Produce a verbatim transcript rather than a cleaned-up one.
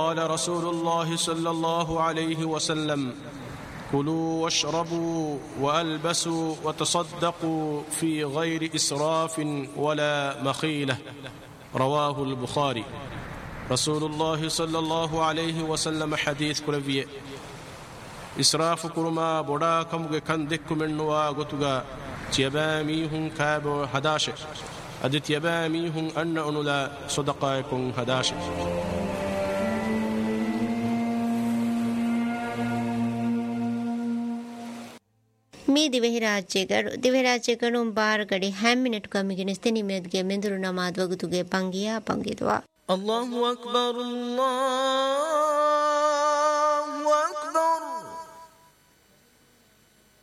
قال رسول الله صلى الله عليه وسلم كلوا واشربوا وألبسوا وتصدقوا في غير إسراف ولا مخيلة رواه البخاري. رسول الله صلى الله عليه وسلم حديث كلفيه إسراف كرما بودا كمغ كندك منوا غتغا تيباميهم كابو هداشه أدت يباميهم أن أنلا صدقائكم هداشه. ಮೀ ದಿವೆಹಿ ರಾಜ್ಯಗಳು ದಿವೆ ರಾಜ್ಯಗಳು ಬಾರ್ ಗಡಿ ಹ್ಯಾಮ್ ಮಿನಿಟ್ ಕಮ್ಮಿಗೆ ನಿಸ್ತೆನಿ ಮೇದ್ಗೆ ಮೆಂದುರು ನಮಾದ್ ವಗುತುಗೆ ಪಂಗಿಯ ಪಂಗಿದ್ವಾ الله أكبر الله